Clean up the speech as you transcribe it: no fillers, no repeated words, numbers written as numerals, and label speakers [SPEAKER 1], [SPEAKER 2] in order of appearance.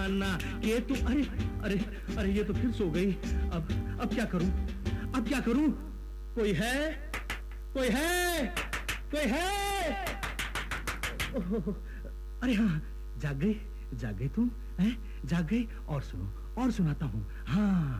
[SPEAKER 1] ना ये तो अरे अरे अरे ये तो फिर सो गई। अब क्या करूं? अब क्या करूं? कोई है? कोई है? कोई है? ओह, अरे हाँ, जाग गई तुम हैं? जाग गई। और सुनो, और सुनाता हूँ। हाँ